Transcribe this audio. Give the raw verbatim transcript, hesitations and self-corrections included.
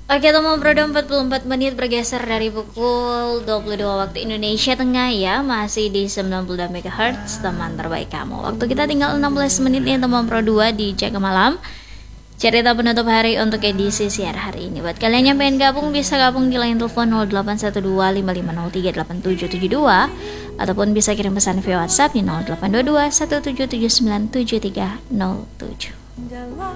Oke teman Prodo, empat puluh empat menit bergeser dari pukul dua puluh dua waktu Indonesia Tengah ya. Masih di sembilan puluh dua megahertz, teman terbaik kamu. Waktu kita tinggal enam belas menit nih teman Pro dua di Jaga Malam. Cerita penutup hari untuk edisi siar hari ini. Buat kalian yang pengen gabung, bisa gabung di line telepon nol delapan satu dua lima lima nol tiga delapan tujuh tujuh dua, ataupun bisa kirim pesan via WhatsApp di nol delapan dua dua satu tujuh tujuh sembilan tujuh tiga nol tujuh.